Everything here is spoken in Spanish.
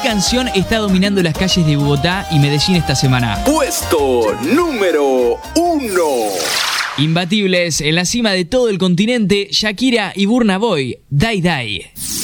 canción está dominando las calles de Bogotá y Medellín esta semana? Puesto número 1. Imbatibles en la cima de todo el continente, Shakira y Burna Boy, Die Die.